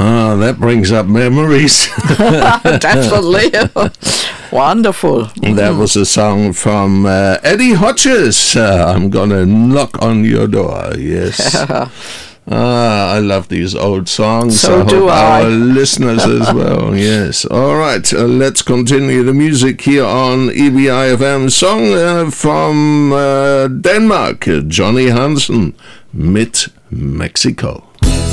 Ah, that brings up memories. Definitely. Wonderful. That was a song from Eddie Hodges. I'm gonna knock on your door. Yes. I love these old songs. So I do hope I. our listeners as well. Yes. All right. Let's continue the music here on EBI FM. Song from Denmark, Johnny Hansen, Mid Mexico.